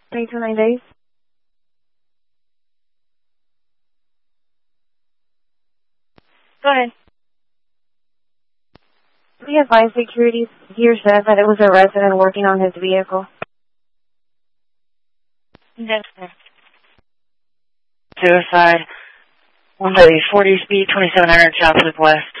329 days. Go ahead. We advise security here says that it was a resident working on his vehicle. That's correct. Suicide. 140 speed, 2700 South Loop West.